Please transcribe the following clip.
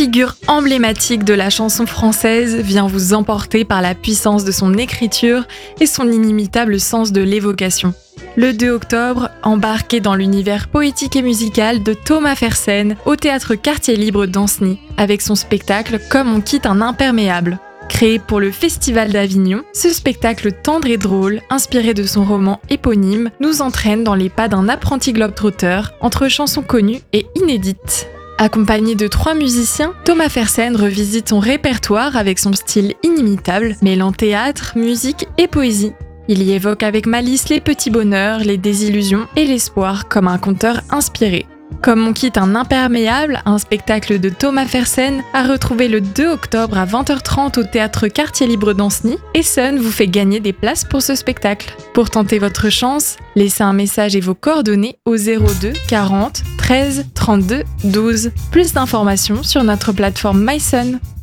figure emblématique de la chanson française, vient vous emporter par la puissance de son écriture et son inimitable sens de l'évocation. Le 2 octobre, embarquez dans l'univers poétique et musical de Thomas Fersen au théâtre Quartier Libre d'Ancenis, avec son spectacle « Comme on quitte un imperméable ». Créé pour le Festival d'Avignon, ce spectacle tendre et drôle, inspiré de son roman éponyme, nous entraîne dans les pas d'un apprenti globe-trotter entre chansons connues et inédites. Accompagné de 3 musiciens, Thomas Fersen revisite son répertoire avec son style inimitable, mêlant théâtre, musique et poésie. Il y évoque avec malice les petits bonheurs, les désillusions et l'espoir comme un conteur inspiré. Comme on quitte un imperméable, un spectacle de Thomas Fersen à retrouver le 2 octobre à 20h30 au théâtre Quartier Libre d'Ancenis, et Sun vous fait gagner des places pour ce spectacle. Pour tenter votre chance, laissez un message et vos coordonnées au 02 40 13 32 12. Plus d'informations sur notre plateforme MySun.